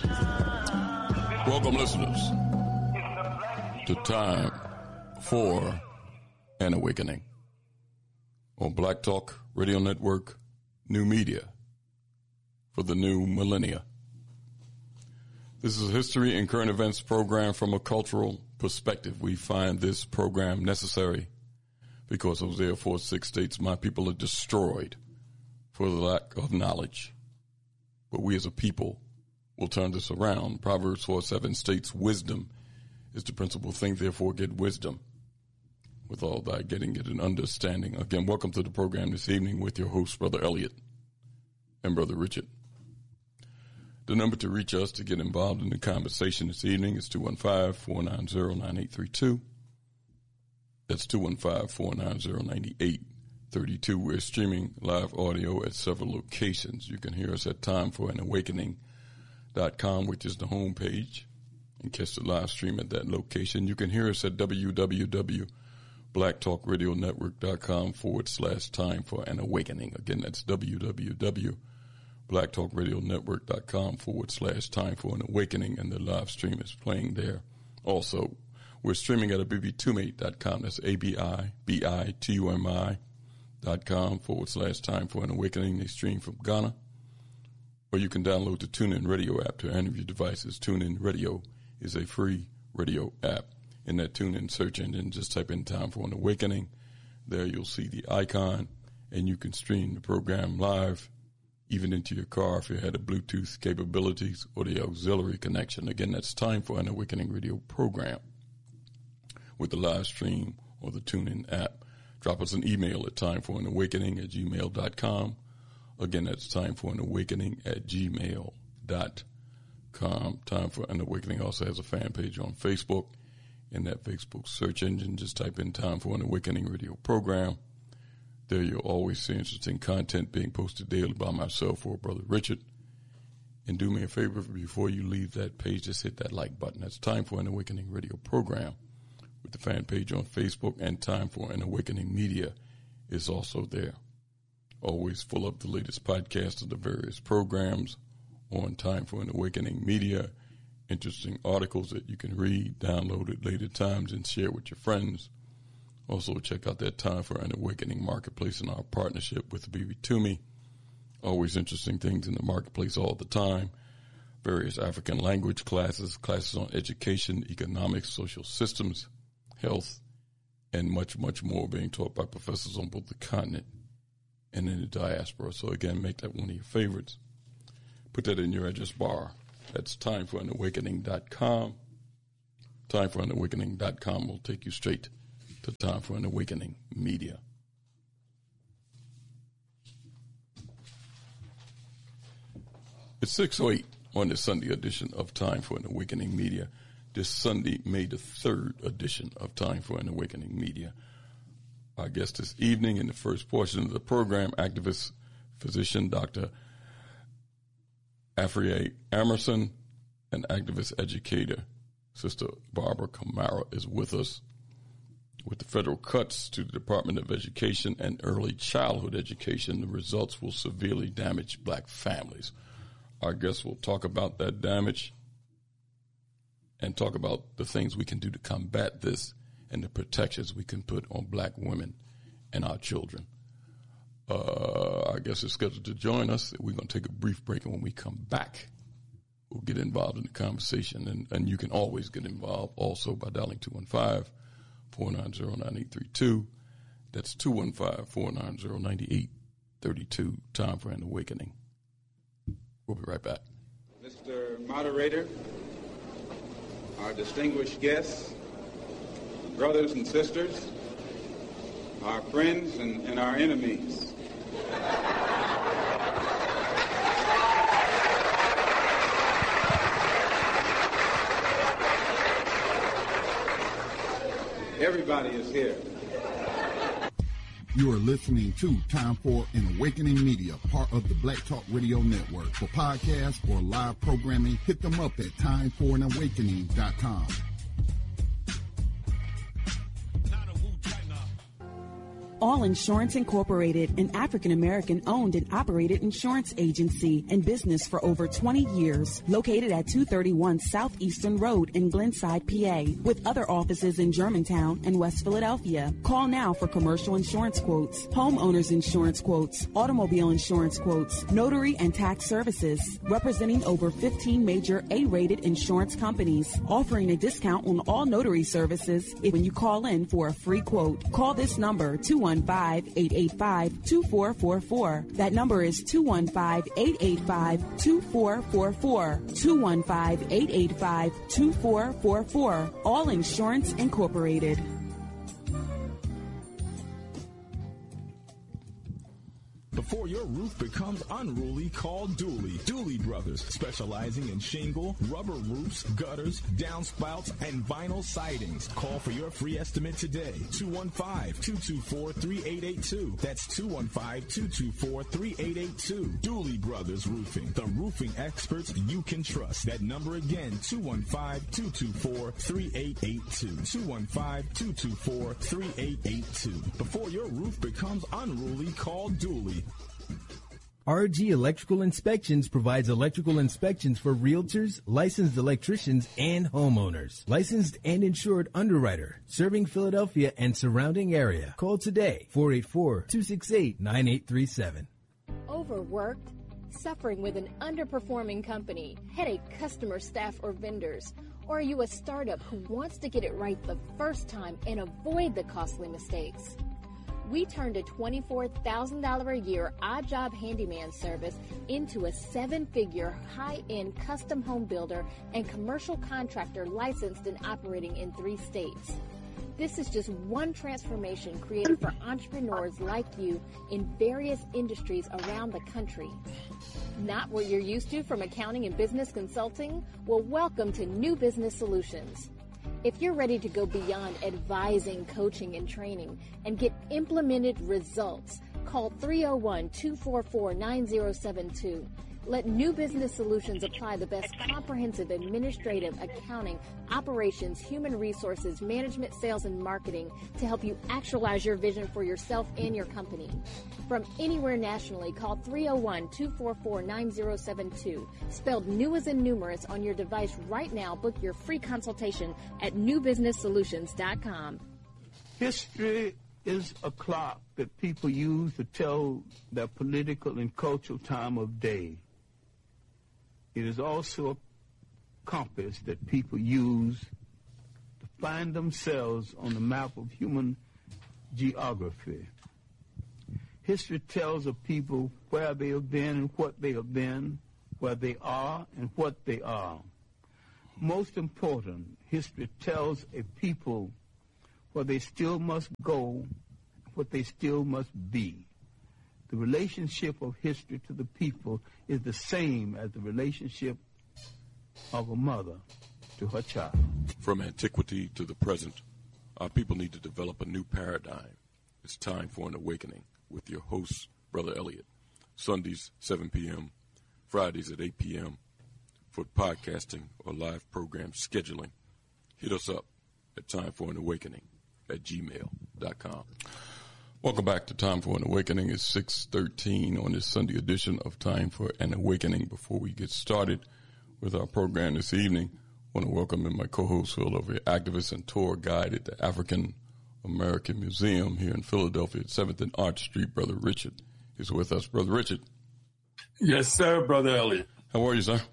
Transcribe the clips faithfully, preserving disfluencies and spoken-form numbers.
Welcome, listeners, to Time for an Awakening on Black Talk Radio Network, new media for the new millennia. This is a history and current events program from a cultural perspective. We find this program necessary because Hosea four six states, "My people are destroyed for the lack of knowledge." But we as a people will turn this around. Proverbs four seven states, "Wisdom is the principal thing, therefore get wisdom. With all thy getting, get an understanding." Again, welcome to the program this evening with your host, Brother Elliot and Brother Richard. The number to reach us to get involved in the conversation this evening is two one five, four nine zero, nine eight three two. That's two one five, four nine zero, nine eight three two. We're streaming live audio at several locations. You can hear us at time for an awakening dot com, which is the home page, and catch the live stream at that location. You can hear us at www.blacktalkradionetwork.com forward slash time for an awakening. Again, that's www.blacktalkradionetwork.com forward slash time for an awakening, and the live stream is playing there. Also, we're streaming at abibitumi dot com. That's A-B-I-B-I-T-U-M-I dot com forward slash time for an awakening. They stream from Ghana. Or you can download the TuneIn Radio app to any of your devices. TuneIn Radio is a free radio app. In that TuneIn search engine, just type in Time for an Awakening. There you'll see the icon, and you can stream the program live, even into your car if you had the Bluetooth capabilities or the auxiliary connection. Again, that's Time for an Awakening radio program with the live stream or the TuneIn app. Drop us an email at timeforanawakening at gmail dot com. Again, that's Time for an Awakening at gmail dot com. Time for an Awakening also has a fan page on Facebook. In that Facebook search engine, just type in Time for an Awakening radio program. There you'll always see interesting content being posted daily by myself or Brother Richard. And do me a favor, before you leave that page, just hit that like button. That's Time for an Awakening radio program with the fan page on Facebook, and Time for an Awakening media is also there. Always full of the latest podcasts of the various programs on Time for an Awakening media. Interesting articles that you can read, download at later times, and share with your friends. Also, check out that Time for an Awakening marketplace and our partnership with Abibitumi. Always interesting things in the marketplace all the time. Various African language classes, classes on education, economics, social systems, health, and much, much more being taught by professors on both the continent and in the diaspora. So again, make that one of your favorites. Put that in your address bar. That's time for an awakening dot com. time for an awakening dot com will take you straight to Time for an Awakening media. It's six oh eight on this Sunday edition of Time for an Awakening media. This Sunday, May the third edition of Time for an Awakening media. Our guest this evening in the first portion of the program, activist physician Doctor Afriye Emerson, and activist educator Sister Barbara Camara is with us. With the federal cuts to the Department of Education and early childhood education, the results will severely damage black families. Our guest will talk about that damage and talk about the things we can do to combat this and the protections we can put on black women and our children. Uh, our guest is scheduled to join us. We're going to take a brief break, and when we come back, we'll get involved in the conversation. And, and you can always get involved also by dialing two one five, four nine zero, nine eight three two. That's two one five, four nine zero, nine eight three two. Time for an Awakening. We'll be right back. Mister Moderator, our distinguished guests, brothers and sisters, our friends and, and our enemies. Everybody is here. You are listening to Time for an Awakening Media, part of the Black Talk Radio Network. For podcasts or live programming, hit them up at time for an awakening dot com. All Insurance Incorporated, an African-American owned and operated insurance agency in business for over twenty years, located at two thirty-one Southeastern Road in Glenside, P A, with other offices in Germantown and West Philadelphia. Call now for commercial insurance quotes, homeowners insurance quotes, automobile insurance quotes, notary and tax services, representing over fifteen major A-rated insurance companies, offering a discount on all notary services if when you call in for a free quote. Call this number, two one five, eight eight five, two four four four. That number is two one five, eight eight five, two four four four. two one five, eight eight five, two four four four. All Insurance Incorporated. Before your roof becomes unruly, call Dooley. Dooley Brothers, specializing in shingle, rubber roofs, gutters, downspouts, and vinyl sidings. Call for your free estimate today. two one five, two two four, three eight eight two. That's two one five, two two four, three eight eight two. Dooley Brothers Roofing, the roofing experts you can trust. That number again, two one five, two two four, three eight eight two. two one five, two two four, three eight eight two. Before your roof becomes unruly, call Dooley. R G Electrical Inspections provides electrical inspections for realtors, licensed electricians, and homeowners. Licensed and insured underwriter, serving Philadelphia and surrounding area. Call today, four eight four, two six eight, nine eight three seven. Overworked? Suffering with an underperforming company, headache customer, staff, or vendors? Or are you a startup who wants to get it right the first time and avoid the costly mistakes? We turned a twenty-four thousand dollars a year odd job handyman service into a seven-figure high-end custom home builder and commercial contractor licensed and operating in three states. This is just one transformation created for entrepreneurs like you in various industries around the country. Not what you're used to from accounting and business consulting? Well, welcome to New Business Solutions. If you're ready to go beyond advising, coaching, and training and get implemented results, call three oh one, two four four, nine oh seven two. Let New Business Solutions apply the best comprehensive administrative, accounting, operations, human resources, management, sales, and marketing to help you actualize your vision for yourself and your company. From anywhere nationally, call three oh one, two four four, nine oh seven two. Spelled new as in numerous on your device right now. Book your free consultation at new business solutions dot com. History is a clock that people use to tell their political and cultural time of day. It is also a compass that people use to find themselves on the map of human geography. History tells of people where they have been and what they have been, where they are and what they are. Most important, history tells a people where they still must go, what they still must be. The relationship of history to the people is the same as the relationship of a mother to her child. From antiquity to the present, our people need to develop a new paradigm. It's time for an awakening with your host, Brother Elliot. Sundays, seven p.m., Fridays at eight p.m. For podcasting or live program scheduling, hit us up at time for an awakening at gmail dot com. Welcome back to Time for an Awakening. It's six thirteen on this Sunday edition of Time for an Awakening. Before we get started with our program this evening, I want to welcome in my co-host, Philadelphia activist and tour guide at the African American Museum here in Philadelphia at seventh and Arch Street. Brother Richard is with us. Brother Richard. Yes, sir, Brother Elliot. How are you, sir?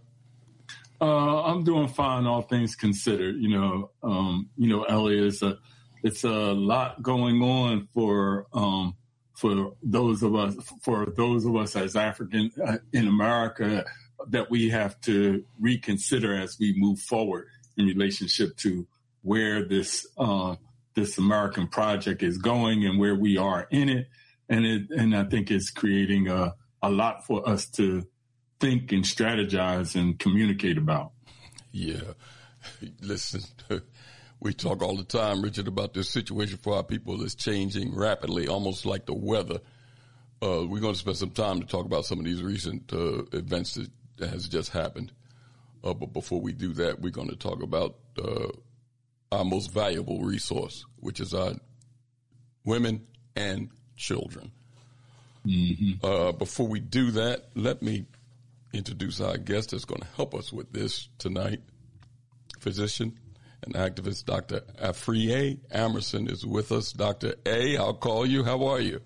Uh, I'm doing fine, all things considered. You know, um, you know, Elliot, it's a, it's a lot going on for um, for those of us for those of us as African uh, in America that we have to reconsider as we move forward in relationship to where this uh, this American project is going and where we are in it, and it and I think it's creating a a lot for us to think and strategize and communicate about. Yeah, listen. We talk all the time, Richard, about this situation for our people that's changing rapidly, almost like the weather. Uh, we're going to spend some time to talk about some of these recent uh, events that, that has just happened. Uh, but before we do that, we're going to talk about uh, our most valuable resource, which is our women and children. Mm-hmm. Uh, before we do that, let me introduce our guest that's going to help us with this tonight. Physician and activist Doctor Afriye Amerson is with us. Doctor A, I'll call you. How are you?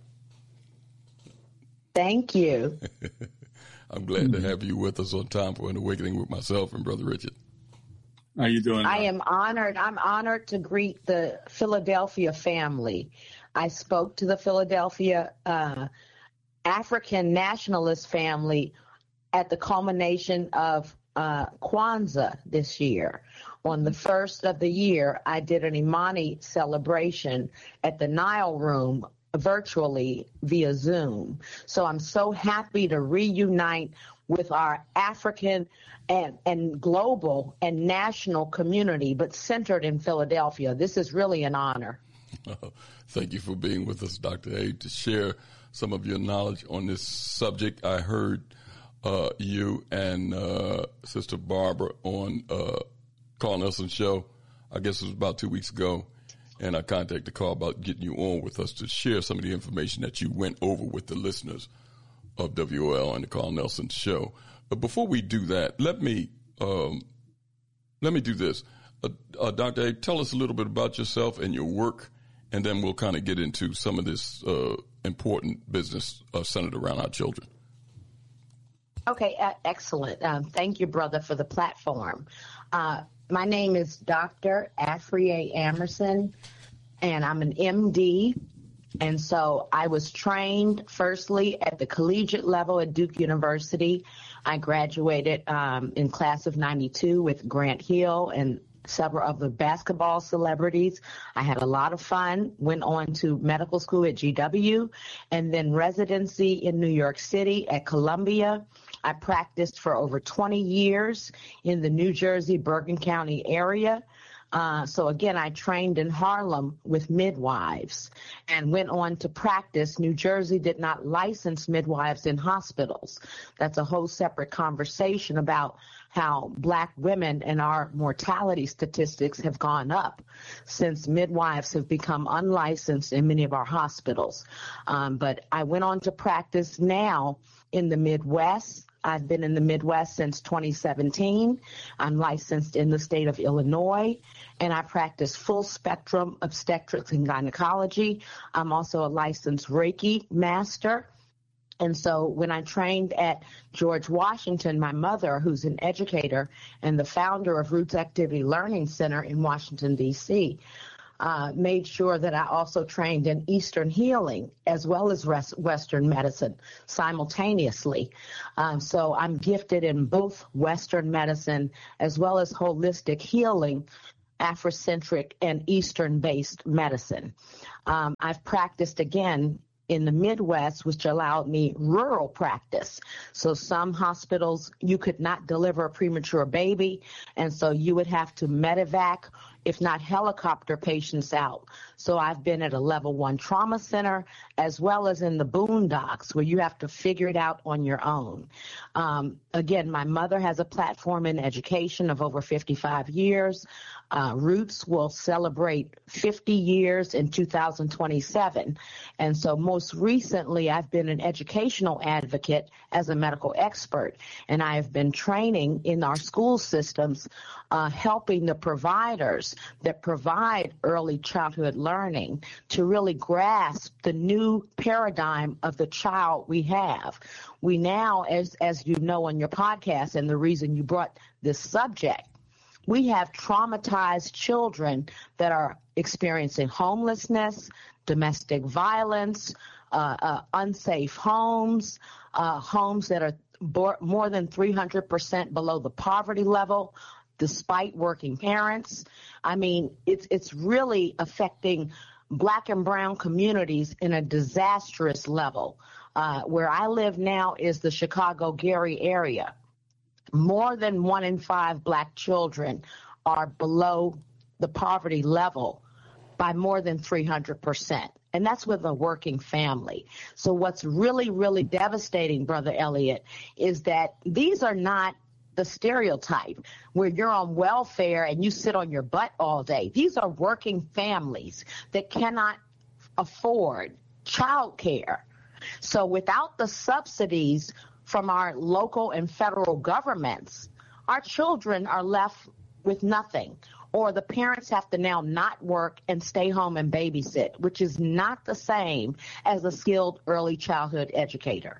Thank you. I'm glad mm-hmm. to have you with us on Time for an Awakening with myself and Brother Richard. How you doing? I am honored. I'm honored to greet the Philadelphia family. I spoke to the Philadelphia uh, African nationalist family at the culmination of uh, Kwanzaa this year. On the first of the year, I did an Imani celebration at the Nile Room virtually via Zoom. So I'm so happy to reunite with our African and, and global and national community, but centered in Philadelphia. This is really an honor. Oh, thank you for being with us, Doctor A, to share some of your knowledge on this subject. I heard uh, you and uh, Sister Barbara on uh, Carl Nelson's show, I guess it was about two weeks ago, and I contacted Carl about getting you on with us to share some of the information that you went over with the listeners of W O L and the Carl Nelson show. But before we do that, let me um, let me do this. Uh, uh, Doctor A, tell us a little bit about yourself and your work, and then we'll kind of get into some of this uh, important business uh, centered around our children. Okay, uh, excellent. Um, thank you, brother, for the platform. Uh, my name is Doctor Afriye Amerson, and I'm an M D. And so I was trained firstly at the collegiate level at Duke University. I graduated um, in class of ninety-two with Grant Hill and several of the basketball celebrities. I had a lot of fun, went on to medical school at G W, and then residency in New York City at Columbia. I practiced for over twenty years in the New Jersey, Bergen County area. Uh, so again, I trained in Harlem with midwives and went on to practice. New Jersey did not license midwives in hospitals. That's a whole separate conversation about how Black women and our mortality statistics have gone up since midwives have become unlicensed in many of our hospitals. Um, but I went on to practice now in the Midwest. I've been in the Midwest since twenty seventeen. I'm licensed in the state of Illinois, and I practice full spectrum obstetrics and gynecology. I'm also a licensed Reiki master. And so when I trained at George Washington, my mother, who's an educator and the founder of Roots Activity Learning Center in Washington, D C, Uh, made sure that I also trained in Eastern healing as well as res- Western medicine simultaneously. Um, so I'm gifted in both Western medicine as well as holistic healing, Afrocentric and Eastern-based medicine. Um, I've practiced again in the Midwest, which allowed me rural practice. So some hospitals, you could not deliver a premature baby, and so you would have to medevac, if not helicopter patients out. So I've been at a level one trauma center as well as in the boondocks where you have to figure it out on your own. Um, again, my mother has a platform in education of over fifty-five years. Uh, Roots will celebrate fifty years in two thousand twenty-seven. And so most recently, I've been an educational advocate as a medical expert, and I have been training in our school systems, uh, helping the providers that provide early childhood learning to really grasp the new paradigm of the child we have. We now, as, as you know on your podcast, and the reason you brought this subject, we have traumatized children that are experiencing homelessness, domestic violence, uh, uh, unsafe homes, uh, homes that are bo- more than three hundred percent below the poverty level, despite working parents. I mean, it's it's really affecting Black and brown communities in a disastrous level. Uh, where I live now is the Chicago-Gary area. More than one in five Black children are below the poverty level by more than three hundred percent. And that's with a working family. So what's really, really devastating, Brother Elliott, is that these are not the stereotype where you're on welfare and you sit on your butt all day. These are working families that cannot afford child care. So without the subsidies from our local and federal governments, our children are left with nothing, or the parents have to now not work and stay home and babysit, which is not the same as a skilled early childhood educator.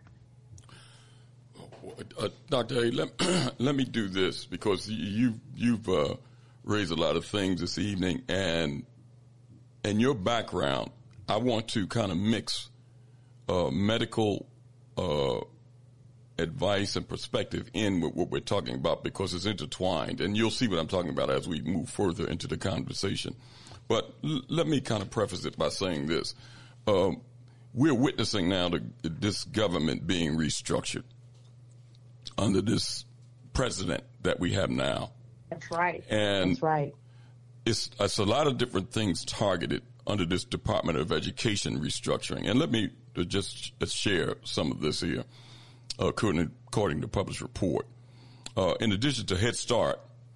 Uh, Doctor A, let, let me do this, because you, you've uh, raised a lot of things this evening, and and your background, I want to kind of mix uh, medical uh, advice and perspective in with what we're talking about, because it's intertwined, and you'll see what I'm talking about as we move further into the conversation. But l- let me kind of preface it by saying this. Um, we're witnessing now the, this government being restructured under this president that we have now. That's right. And That's right. It's, it's a lot of different things targeted under this Department of Education restructuring. And let me just share some of this here, uh, according, according to published report. Uh, in addition to Head Start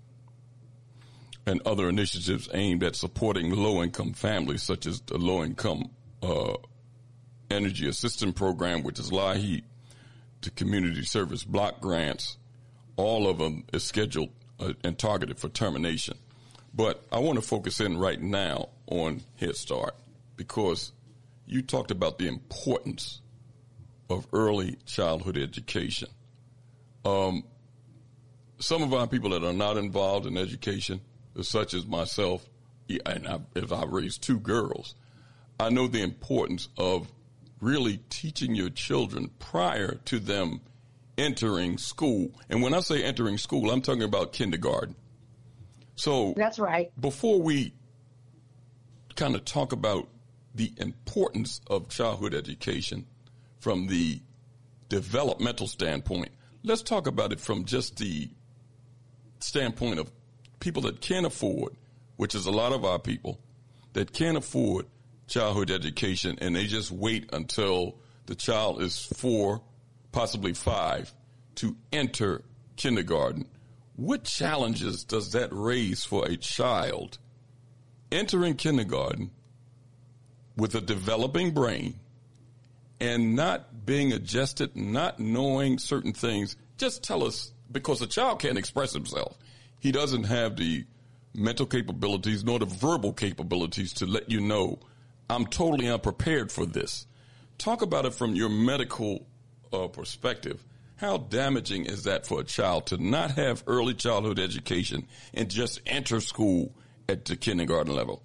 and other initiatives aimed at supporting low-income families, such as the Low-Income uh, Energy Assistance Program, which is LIHEAP, to community service block grants, all of them is scheduled uh, and targeted for termination. But I want to focus in right now on Head Start, because you talked about the importance of early childhood education. Um, some of our people that are not involved in education, such as myself, and I, if I raised two girls, I know the importance of really teaching your children prior to them entering school. And when I say entering school, I'm talking about kindergarten. So that's right. Before we kind of talk about the importance of childhood education from the developmental standpoint, let's talk about it from just the standpoint of people that can afford, which is a lot of our people, that can't afford childhood education, and they just wait until the child is four, possibly five, to enter kindergarten. What challenges does that raise for a child entering kindergarten with a developing brain and not being adjusted, not knowing certain things? Just tell us, because a child can't express himself. He doesn't have the mental capabilities nor the verbal capabilities to let you know, I'm totally unprepared for this. Talk about it from your medical uh, perspective. How damaging is that for a child to not have early childhood education and just enter school at the kindergarten level?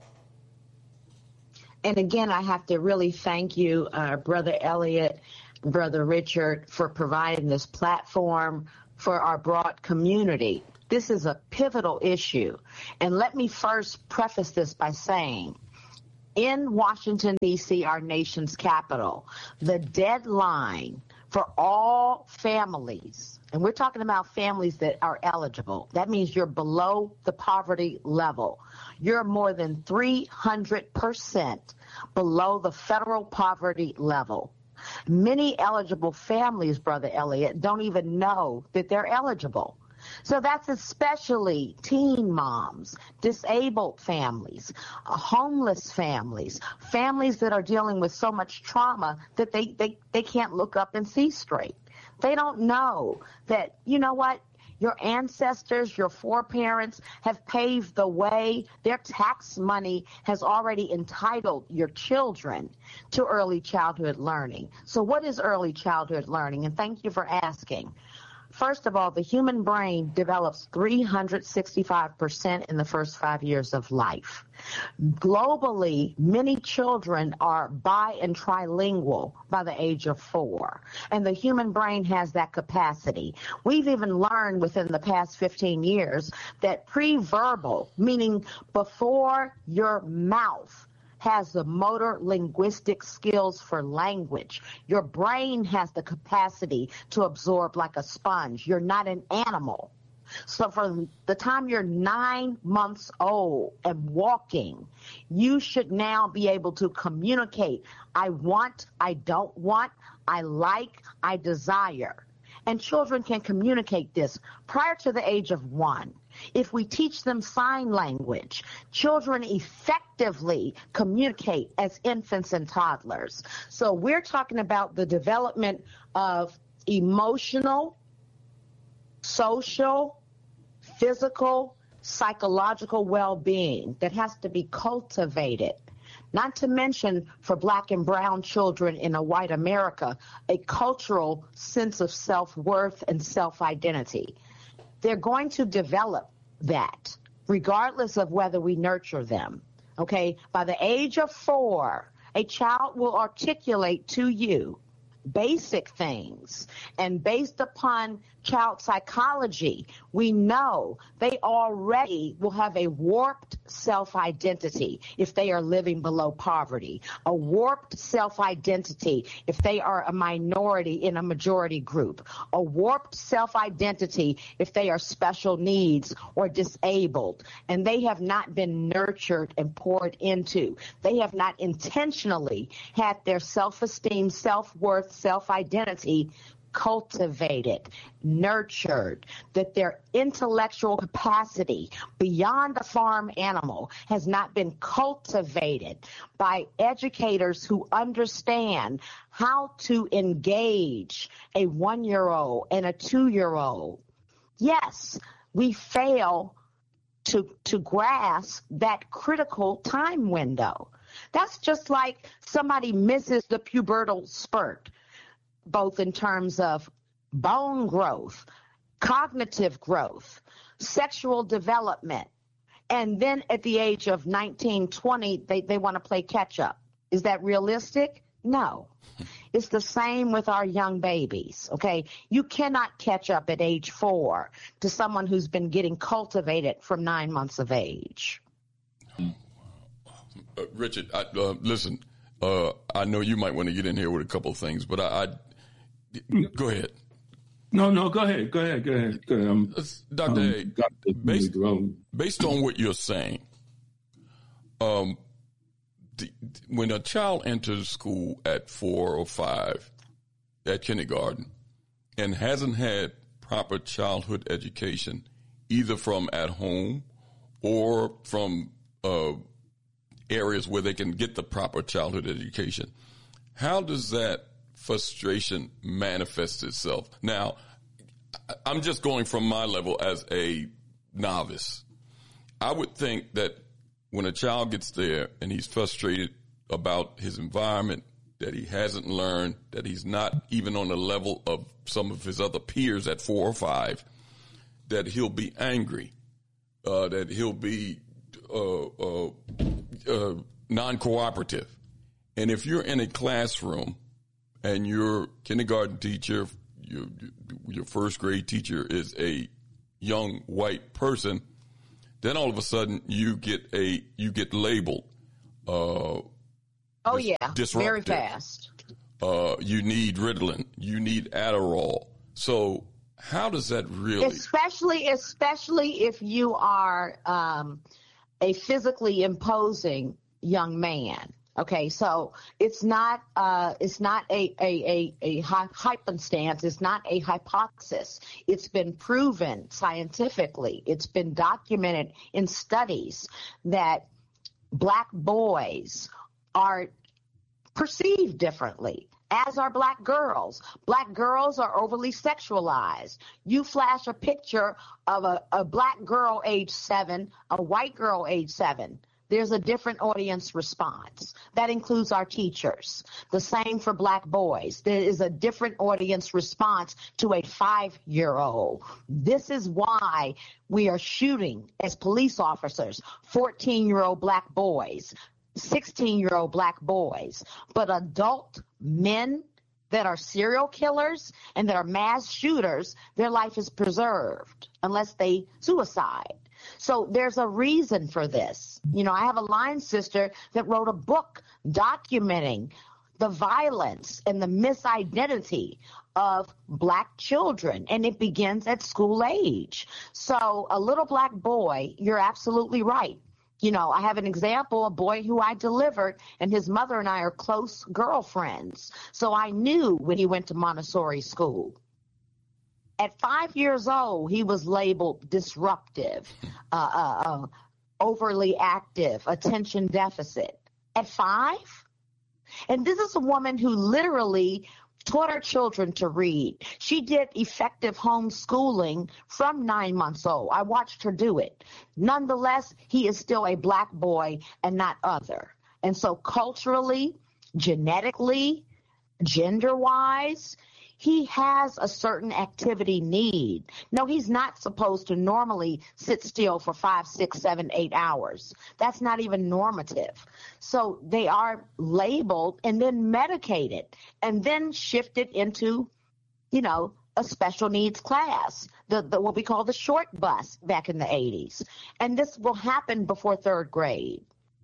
And again, I have to really thank you, uh, Brother Elliott, Brother Richard, for providing this platform for our broad community. This is a pivotal issue. And let me first preface this by saying, in Washington, D C, our nation's capital, the deadline for all families, and we're talking about families that are eligible. That means you're below the poverty level. You're more than three hundred percent below the federal poverty level. Many eligible families, Brother Elliott, don't even know that they're eligible. So that's especially teen moms, disabled families, uh, homeless families, families that are dealing with so much trauma that they, they, they can't look up and see straight. They don't know that, you know what, your ancestors, your foreparents have paved the way. Their tax money has already entitled your children to early childhood learning. So what is early childhood learning? And thank you for asking. First of all, the human brain develops three hundred sixty-five percent in the first five years of life. Globally, many children are bi and trilingual by the age of four, and the human brain has that capacity. We've even learned within the past fifteen years that pre-verbal, meaning before your mouth has the motor linguistic skills for language. Your brain has the capacity to absorb like a sponge. You're not an animal. So from the time you're nine months old and walking, you should now be able to communicate. I want, I don't want, I like, I desire. And children can communicate this prior to the age of one. If we teach them sign language, children effectively communicate as infants and toddlers. So we're talking about the development of emotional, social, physical, psychological well-being that has to be cultivated. Not to mention, for black and brown children in a white America, a cultural sense of self-worth and self-identity. They're going to develop that regardless of whether we nurture them. Okay, by the age of four, a child will articulate to you basic things, and based upon child psychology, we know they already will have a warped self-identity if they are living below poverty, a warped self-identity if they are a minority in a majority group, a warped self-identity if they are special needs or disabled, and they have not been nurtured and poured into. They have not intentionally had their self-esteem, self-worth, self-identity cultivated, nurtured, that their intellectual capacity beyond a farm animal has not been cultivated by educators who understand how to engage a one-year-old and a two-year-old. Yes, we fail to, to grasp that critical time window. That's just like somebody misses the pubertal spurt, both in terms of bone growth, cognitive growth, sexual development, and then at the age of nineteen, twenty, they, they want to play catch up. Is that realistic? No. It's the same with our young babies, okay? You cannot catch up at age four to someone who's been getting cultivated from nine months of age. Uh, Richard, I, uh, listen, uh, I know you might want to get in here with a couple of things, but I, I go ahead. No, no, go ahead. Go ahead. Go ahead. Go ahead. Um, Doctor um, A, based, based on what you're saying, um, the, when a child enters school at four or five at kindergarten and hasn't had proper childhood education, either from at home or from uh, areas where they can get the proper childhood education, how does that frustration manifests itself? Now, I'm just going from my level as a novice. I would think that when a child gets there and he's frustrated about his environment, that he hasn't learned, that he's not even on the level of some of his other peers at four or five, that he'll be angry, uh, that he'll be uh, uh, uh, non-cooperative. And if you're in a classroom and your kindergarten teacher, your, your first grade teacher is a young white person, then all of a sudden you get a you get labeled. Uh, oh dis- yeah, very fast. Uh, you need Ritalin. You need Adderall. So how does that really? Especially, especially if you are um, a physically imposing young man. Okay, so it's not uh, it's not a a a, a happenstance. It's not a hypothesis. It's been proven scientifically. It's been documented in studies that black boys are perceived differently, as are black girls. Black girls are overly sexualized. You flash a picture of a, a black girl age seven, a white girl age seven. There's a different audience response. That includes our teachers. The same for black boys. There is a different audience response to a five-year-old. This is why we are shooting, as police officers, fourteen-year-old black boys, sixteen-year-old black boys. But adult men that are serial killers and that are mass shooters, their life is preserved unless they suicide. So there's a reason for this. You know, I have a line sister that wrote a book documenting the violence and the misidentity of black children, and it begins at school age. So a little black boy, you're absolutely right. You know, I have an example, a boy who I delivered, and his mother and I are close girlfriends. So I knew when he went to Montessori school. At five years old, he was labeled disruptive, uh, uh, uh, overly active, attention deficit. At five? And this is a woman who literally taught her children to read. She did effective homeschooling from nine months old. I watched her do it. Nonetheless, he is still a black boy and not other. And so culturally, genetically, gender-wise, he has a certain activity need. No, he's not supposed to normally sit still for five, six, seven, eight hours. That's not even normative. So they are labeled and then medicated and then shifted into, you know, a special needs class, the, the what we call the short bus back in the eighties. And this will happen before third grade.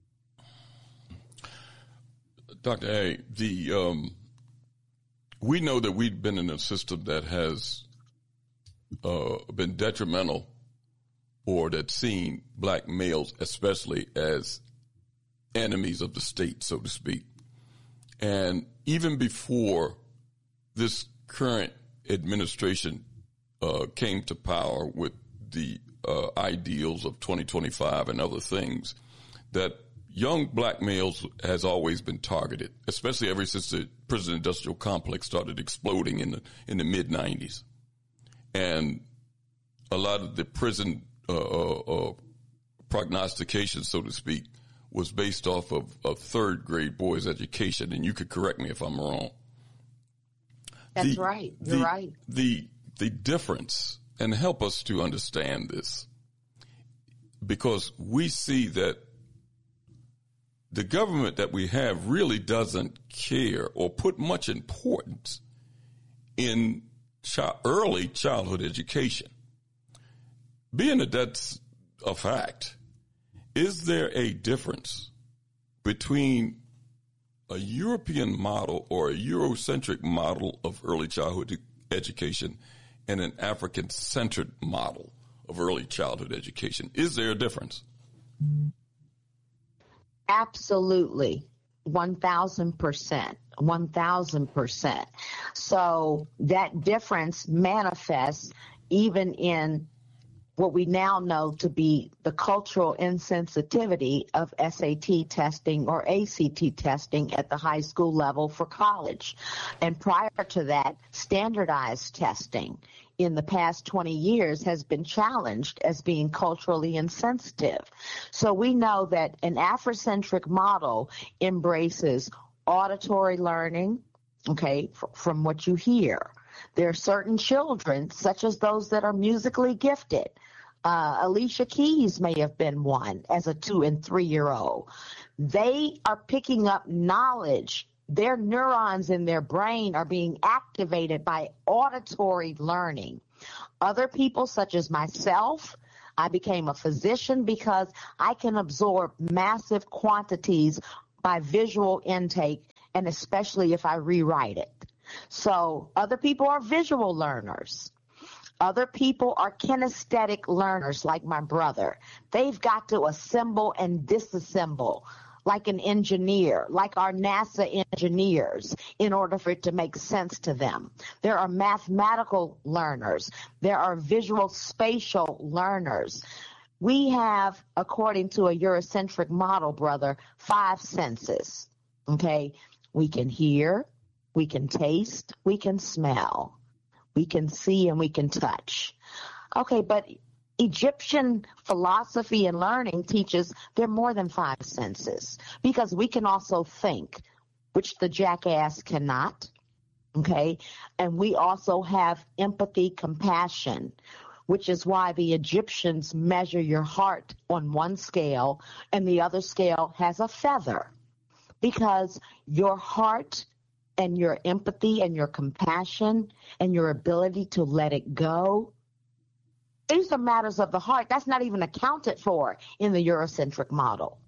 Doctor A, the um, we know that we've been in a system that has uh, been detrimental, or that's seen black males especially as enemies of the state, so to speak. And even before this current administration uh, came to power with the uh, ideals of twenty twenty-five and other things, that young black males has always been targeted, especially ever since the prison industrial complex started exploding in the in the mid nineties. And a lot of the prison uh, uh, prognostication, so to speak, was based off of a third grade boys' education. And you could correct me if I'm wrong. That's the, right. You're the, right. The, the difference, and help us to understand this, because we see that the government that we have really doesn't care or put much importance in child, early childhood education. Being that that's a fact, is there a difference between a European model or a Eurocentric model of early childhood education and an African-centered model of early childhood education? Is there a difference? Absolutely. one thousand percent. one thousand percent. So that difference manifests even in what we now know to be the cultural insensitivity of S A T testing or A C T testing at the high school level for college. And prior to that, standardized testing in the past twenty years has been challenged as being culturally insensitive. So we know that an Afrocentric model embraces auditory learning, okay, f- from what you hear. There are certain children, such as those that are musically gifted. Uh, Alicia Keys may have been one as a two and three year old. They are picking up knowledge. Their neurons in their brain are being activated by auditory learning. Other people, such as myself, I became a physician because I can absorb massive quantities by visual intake, and especially if I rewrite it. So other people are visual learners. Other people are kinesthetic learners, like my brother. They've got to assemble and disassemble like an engineer, like our NASA engineers, in order for it to make sense to them. There are mathematical learners. There are visual spatial learners. We have, according to a Eurocentric model, brother, five senses, okay? We can hear, we can taste, we can smell. We can see and we can touch. Okay, but Egyptian philosophy and learning teaches there are more than five senses, because we can also think, which the jackass cannot, okay? And we also have empathy, compassion, which is why the Egyptians measure your heart on one scale and the other scale has a feather, because your heart and your empathy and your compassion and your ability to let it go, these are matters of the heart. That's not even accounted for in the Eurocentric model.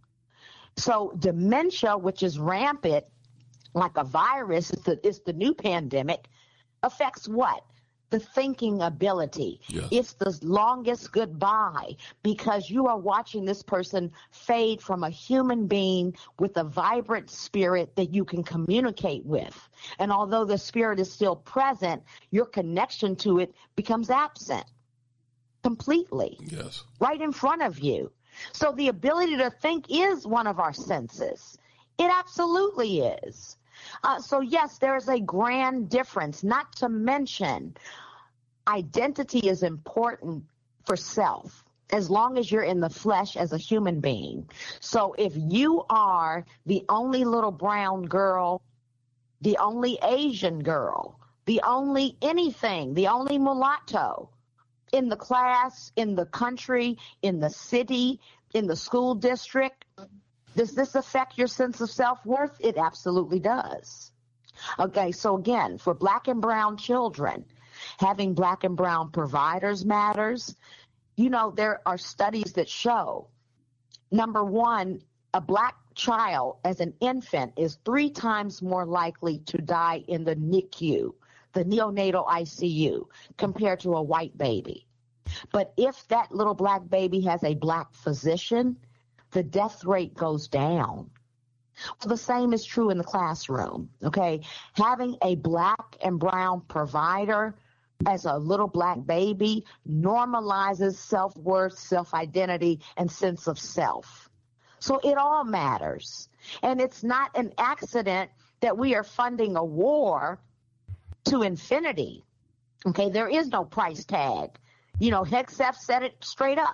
So dementia, which is rampant like a virus, it's the, it's the new pandemic, affects what? the thinking ability. Yes. It's the longest goodbye because you are watching this person fade from a human being with a vibrant spirit that you can communicate with. And although the spirit is still present, your connection to it becomes absent completely. Yes. Right in front of you. So the ability to think is one of our senses. It absolutely is. Uh, so, yes, there is a grand difference, not to mention identity is important for self as long as you're in the flesh as a human being. So if you are the only little brown girl, the only Asian girl, the only anything, the only mulatto in the class, in the country, in the city, in the school district, does this affect your sense of self-worth? It absolutely does. Okay, so again, for black and brown children, having black and brown providers matters. You know, there are studies that show, number one, a black child as an infant is three times more likely to die in the N I C U, the neonatal I C U, compared to a white baby. But if that little black baby has a black physician, the death rate goes down. Well, the same is true in the classroom, okay? Having a black and brown provider as a little black baby normalizes self-worth, self-identity, and sense of self. So it all matters. And it's not an accident that we are funding a war to infinity, okay? There is no price tag. You know, Hegseth said it straight up.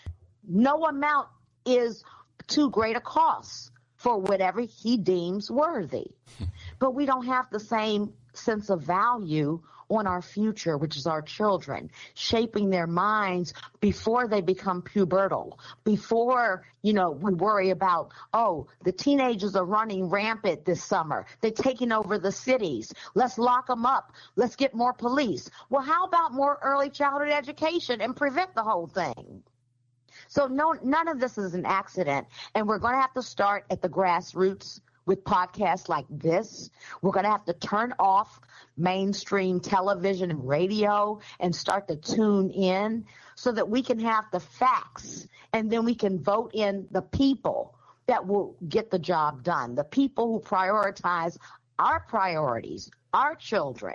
No amount is too great a cost for whatever he deems worthy. But we don't have the same sense of value on our future, which is our children, shaping their minds before they become pubertal, before, you know, we worry about, oh, the teenagers are running rampant this summer. They're taking over the cities. Let's lock them up. Let's get more police. Well, how about more early childhood education and prevent the whole thing? So no, none of this is an accident, and we're going to have to start at the grassroots with podcasts like this. We're going to have to turn off mainstream television and radio and start to tune in so that we can have the facts, and then we can vote in the people that will get the job done, the people who prioritize our priorities, our children.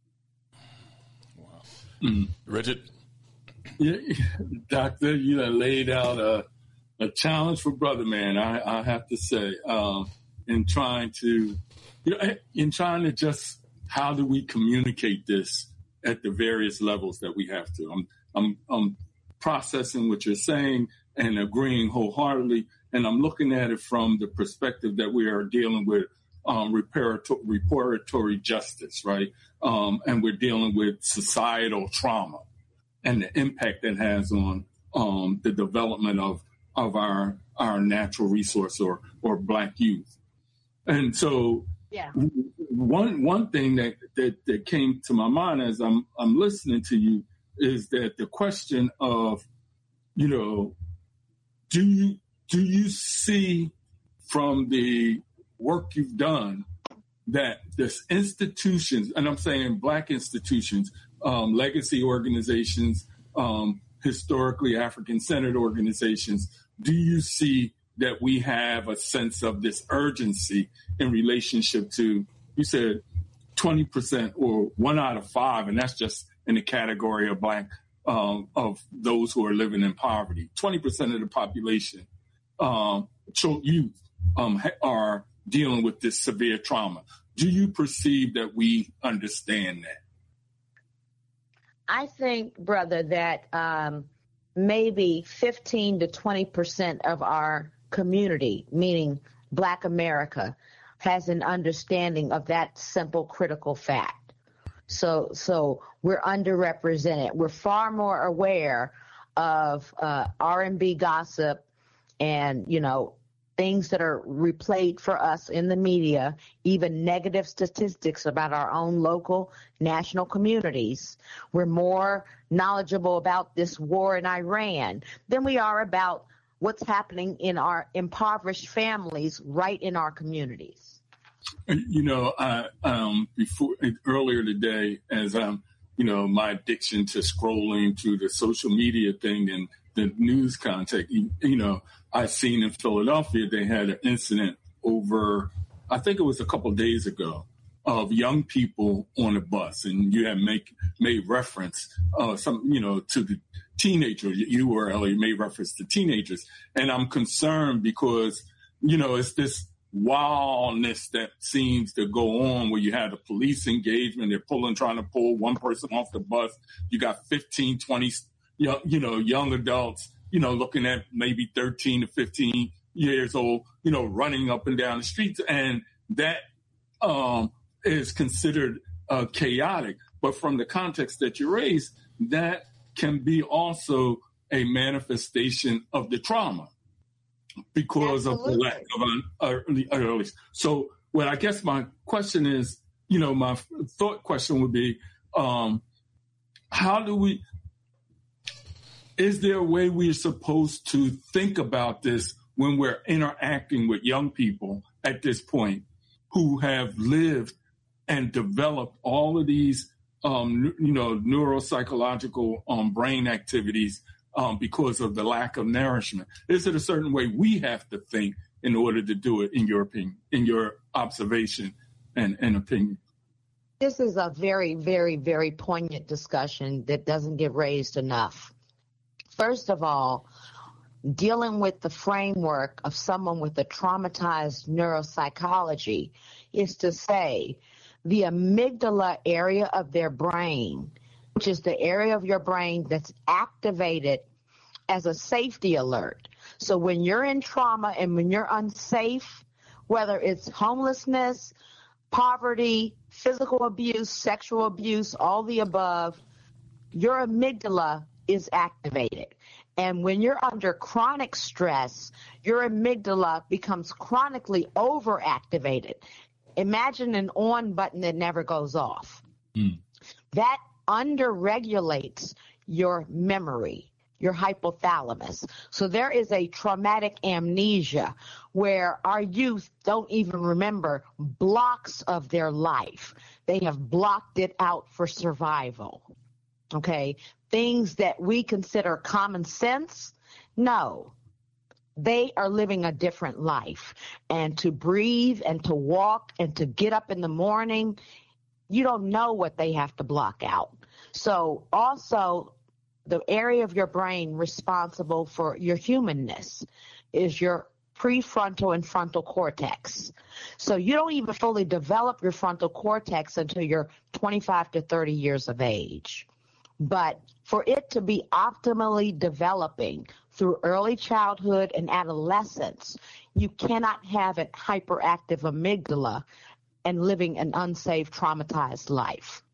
Wow. Mm. Richard? Yeah, Doctor, you know, laid out a, a challenge for Brother Man, I, I have to say, um, in trying to, you know, in trying to just, how do we communicate this at the various levels that we have to? I'm, I'm, I'm processing what you're saying and agreeing wholeheartedly, and I'm looking at it from the perspective that we are dealing with um, reparator- reparatory justice, right? Um, and we're dealing with societal trauma and the impact that has on um, the development of of our our natural resource or or Black youth. And so yeah. one one thing that, that, that came to my mind as I'm I'm listening to you is that the question of, you know, do you do you see from the work you've done that this institutions, and I'm saying Black institutions, Um, legacy organizations, um, historically African-centered organizations, do you see that we have a sense of this urgency in relationship to, you said twenty percent or one out of five, and that's just in the category of Black, um, of those who are living in poverty. twenty percent of the population, um, youth, um, are dealing with this severe trauma. Do you perceive that we understand that? I think, brother, that um, maybe fifteen to twenty percent of our community, meaning Black America, has an understanding of that simple critical fact. So, so we're underrepresented. We're far more aware of uh, R and B gossip and, you know, things that are replayed for us in the media, even negative statistics about our own local, national communities. We're more knowledgeable about this war in Iran than we are about what's happening in our impoverished families right in our communities. You know, I, um, before earlier today, as I'm you know, my addiction to scrolling through the social media thing and the news contact. You, you know, I seen in Philadelphia, they had an incident over, I think it was a couple of days ago, of young people on a bus. And you had make, made reference, uh, some, you know, to the teenagers. You were, Ellie, made reference to teenagers. And I'm concerned because, you know, it's this wildness that seems to go on where you have a police engagement. They're pulling, trying to pull one person off the bus. You got fifteen, twenty, you know, young adults, you know, looking at maybe thirteen to fifteen years old, you know, running up and down the streets. And that um, is considered uh, chaotic. But from the context that you raised, that can be also a manifestation of the trauma because Absolutely. Of the lack of an early, early. So, well, I guess my question is, you know, my thought question would be, um, how do we, is there a way we're supposed to think about this when we're interacting with young people at this point who have lived and developed all of these, um, you know, neuropsychological um, brain activities um, because of the lack of nourishment? Is it a certain way we have to think in order to do it, in your opinion, in your observation and, and opinion? This is a very, very, very poignant discussion that doesn't get raised enough. First of all, dealing with the framework of someone with a traumatized neuropsychology is to say the amygdala area of their brain, which is the area of your brain that's activated as a safety alert. So when you're in trauma and when you're unsafe, whether it's homelessness, poverty, physical abuse, sexual abuse, all the above, your amygdala is activated. And when you're under chronic stress, your amygdala becomes chronically overactivated. Imagine an on button that never goes off. Mm. That underregulates your memory, your hypothalamus. So there is a traumatic amnesia where our youth don't even remember blocks of their life. They have blocked it out for survival. Okay, things that we consider common sense, no, they are living a different life. And to breathe and to walk and to get up in the morning, you don't know what they have to block out. So also the area of your brain responsible for your humanness is your prefrontal and frontal cortex. So you don't even fully develop your frontal cortex until you're twenty-five to thirty years of age. But for it to be optimally developing through early childhood and adolescence, you cannot have a hyperactive amygdala and living an unsafe, traumatized life.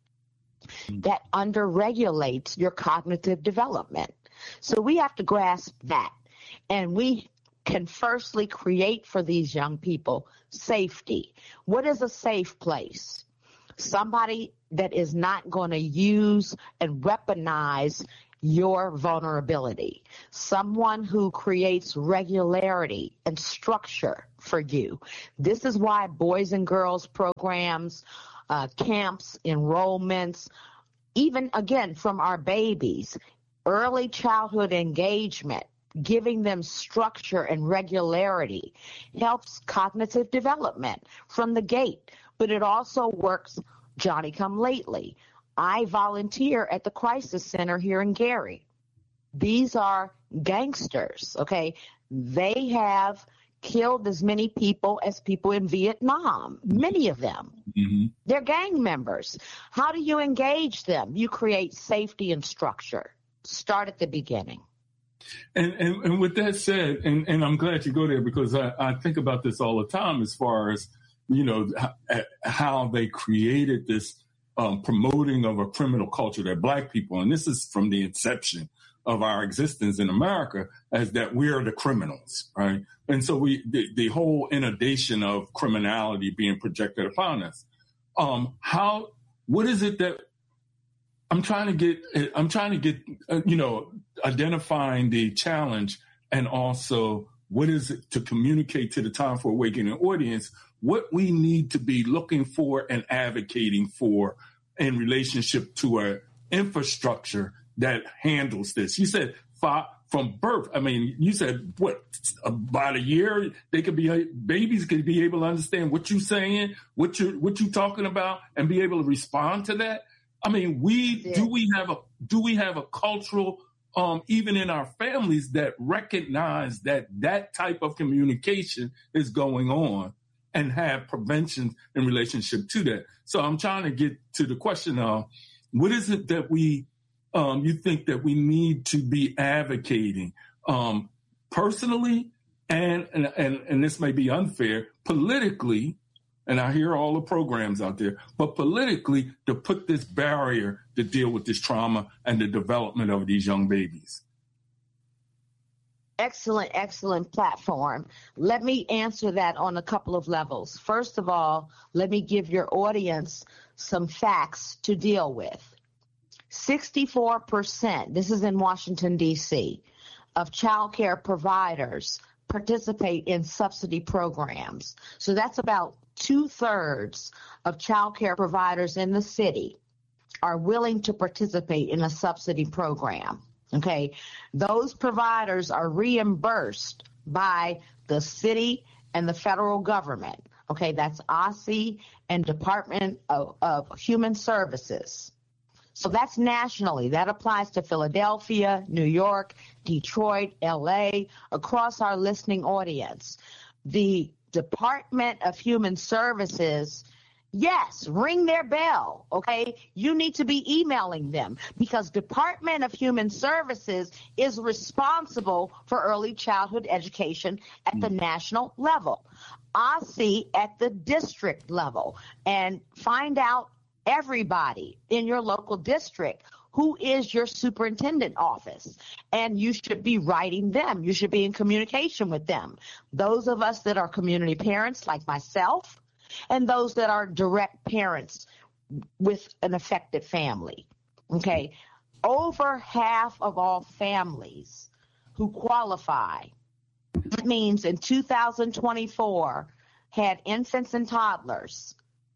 That underregulates your cognitive development. So we have to grasp that. And we can firstly create for these young people safety. What is a safe place? Somebody that is not going to use and weaponize your vulnerability. Someone who creates regularity and structure for you. This is why boys and girls programs, uh, camps, enrollments, even, again, from our babies, early childhood engagement, giving them structure and regularity helps cognitive development from the gate. But it also works Johnny-come-lately. I volunteer at the Crisis Center here in Gary. These are gangsters, okay? They have killed as many people as people in Vietnam, many of them. Mm-hmm. They're gang members. How do you engage them? You create safety and structure. Start at the beginning. And, and, and with that said, and, and I'm glad you go there because I, I think about this all the time as far as, you know, how they created this um, promoting of a criminal culture that black people, and this is from the inception of our existence in America, as that we are the criminals, right? And so we, the, the whole inundation of criminality being projected upon us. Um, how, what is it that I'm trying to get, I'm trying to get, uh, you know, identifying the challenge and also what is it to communicate to the Time for Awakening audience what we need to be looking for and advocating for in relationship to a infrastructure that handles this. You said five, from birth. I mean, you said, what, about a year, they could be, babies could be able to understand what you're saying, what you're, what you're talking about, and be able to respond to that. I mean, we, yeah. do we have a, do we have a cultural, um, even in our families, that recognize that that type of communication is going on and have prevention in relationship to that? So I'm trying to get to the question of, what is it that we, um, you think that we need to be advocating, um, personally, and, and, and, and this may be unfair, politically, and I hear all the programs out there, but politically, to put this barrier to deal with this trauma and the development of these young babies? Excellent, excellent platform. Let me answer that on a couple of levels. First of all, let me give your audience some facts to deal with. sixty-four percent, this is in Washington, D C, of child care providers participate in subsidy programs. So that's about two-thirds of child care providers in the city are willing to participate in a subsidy program. Okay, those providers are reimbursed by the city and the federal government. Okay, that's O S C and Department of, of Human Services. So that's nationally. That applies to Philadelphia, New York, Detroit, L A, across our listening audience. The Department of Human Services, yes, ring their bell, okay? You need to be emailing them because Department of Human Services is responsible for early childhood education at mm. the national level, O S C at the district level, and find out everybody in your local district who is your superintendent office, and you should be writing them. You should be in communication with them. Those of us that are community parents like myself, and those that are direct parents with an affected family. Okay, over half of all families who qualify, that means in two thousand twenty-four, had infants and toddlers,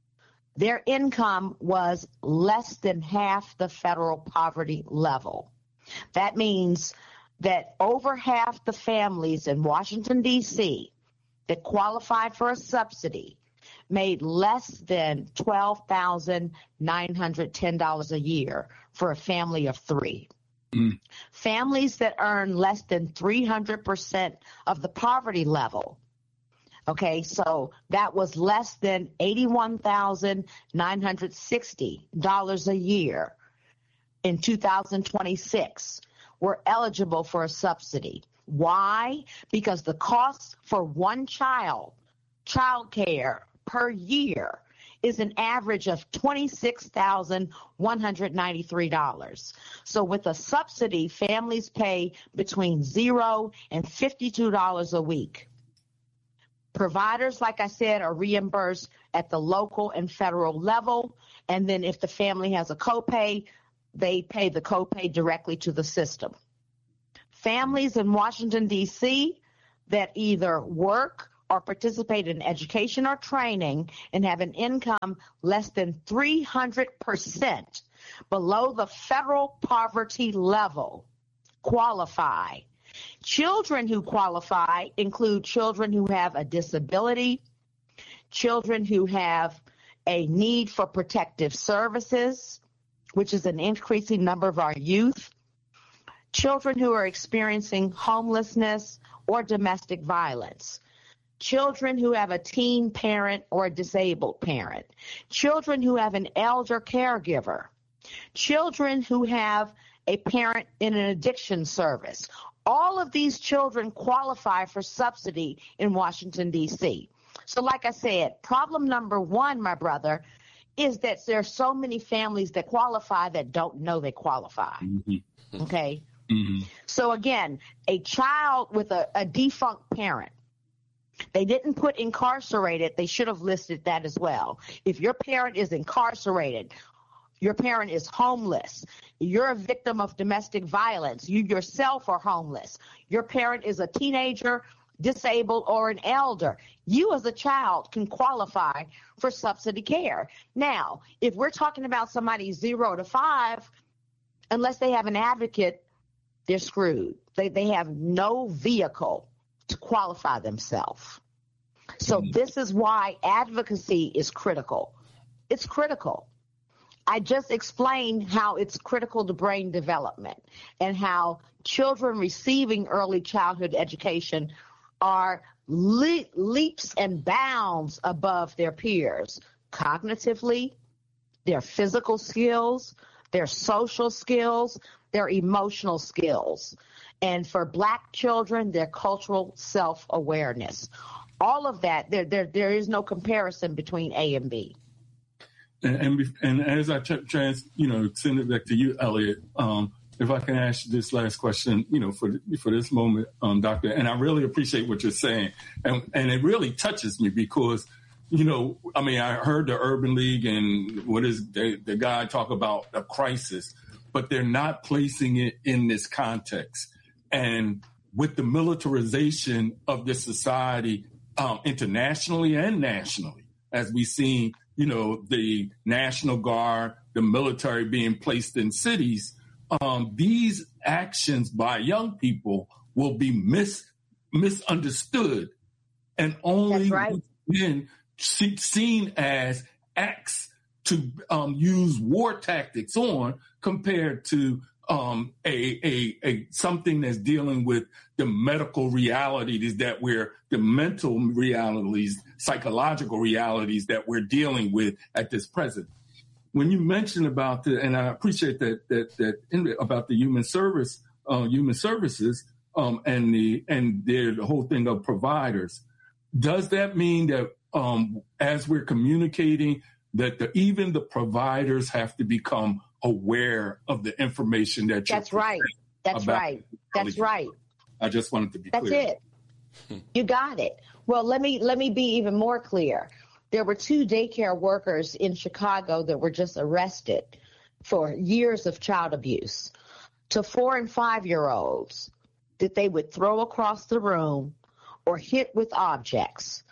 their income was less than half the federal poverty level. That means that over half the families in Washington, D C that qualified for a subsidy made less than twelve thousand nine hundred ten dollars a year for a family of three. Mm. Families that earn less than three hundred percent of the poverty level, okay, so that was less than eighty-one thousand nine hundred sixty dollars a year in two thousand twenty-six, were eligible for a subsidy. Why? Because the cost for one child, child care per year, is an average of twenty-six thousand one hundred ninety-three dollars. So with a subsidy, families pay between zero and fifty-two dollars a week. Providers, like I said, are reimbursed at the local and federal level, and then if the family has a copay, they pay the copay directly to the system. Families in Washington, D C that either work or participate in education or training and have an income less than three hundred percent below the federal poverty level qualify. Children who qualify include children who have a disability, children who have a need for protective services, which is an increasing number of our youth, children who are experiencing homelessness or domestic violence, children who have a teen parent or a disabled parent, children who have an elder caregiver, children who have a parent in an addiction service. All of these children qualify for subsidy in Washington, D C. So like I said, problem number one, my brother, is that there are so many families that qualify that don't know they qualify. Mm-hmm. Okay? Mm-hmm. So again, a child with a, a defunct parent, they didn't put incarcerated. They should have listed that as well. If your parent is incarcerated, your parent is homeless, you're a victim of domestic violence, you yourself are homeless, your parent is a teenager, disabled, or an elder, you as a child can qualify for subsidy care. Now, if we're talking about somebody zero to five, unless they have an advocate, they're screwed. They, they have no vehicle to qualify themselves. So mm-hmm. this is why advocacy is critical. It's critical. I just explained how it's critical to brain development and how children receiving early childhood education are le- leaps and bounds above their peers, cognitively, their physical skills, their social skills, their emotional skills, and for Black children, their cultural self-awareness. All of that, there, there, there is no comparison between A and B. And and, and as I t- trans, you know, send it back to you, Elliot. Um, if I can ask this last question, you know, for for this moment, um, Doctor, and I really appreciate what you're saying, and and it really touches me because, you know, I mean, I heard the Urban League and what is the, the guy talk about a crisis, but they're not placing it in this context. And with the militarization of this society, um, internationally and nationally, as we've seen, you know, the National Guard, the military being placed in cities, um, these actions by young people will be mis- misunderstood and only right. then seen as acts to um, use war tactics on compared to um, a, a, a something that's dealing with the medical realities that we're, the mental realities, psychological realities that we're dealing with at this present. When you mentioned about the, and I appreciate that that that in, about the human service, uh, human services, um, and the and the, the whole thing of providers, does that mean that um, as we're communicating, that the, even the providers have to become aware of the information that you're That's right. That's right. That's right. I just wanted to be That's clear. That's it. You got it. Well, let me let me be even more clear. There were two daycare workers in Chicago that were just arrested for years of child abuse to four and five-year-olds that they would throw across the room or hit with objects.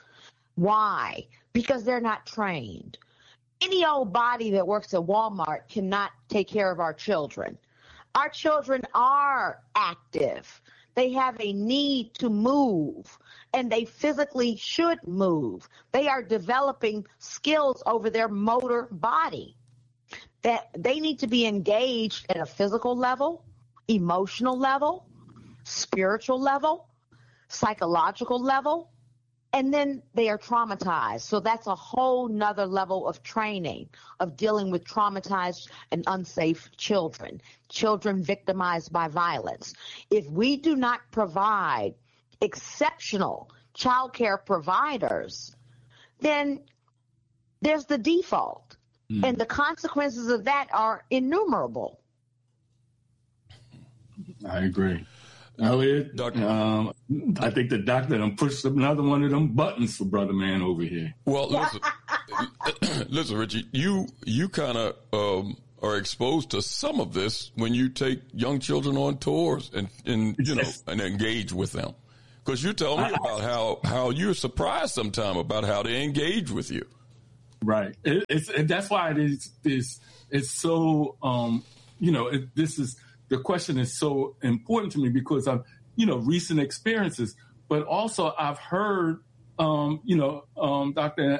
Why? Because they're not trained. Any old body that works at Walmart cannot take care of our children. Our children are active. They have a need to move, and they physically should move. They are developing skills over their motor body. That they need to be engaged at a physical level, emotional level, spiritual level, psychological level, and then they are traumatized. So that's a whole nother level of training of dealing with traumatized and unsafe children, children victimized by violence. If we do not provide exceptional child care providers, then there's the default. Mm. And the consequences of that are innumerable. I agree. Elliot, Doctor, um, I think the doctor done pushed another one of them buttons for Brother Man over here. Well, listen, listen, Richie, you you kind of um, are exposed to some of this when you take young children on tours and, and you know and engage with them, because you tell me about how how you're surprised sometimes about how they engage with you. Right. It, it's and that's why it is is it's so um, you know it, this is. The question is so important to me because I've, you know, recent experiences, but also I've heard, um, you know, um, Doctor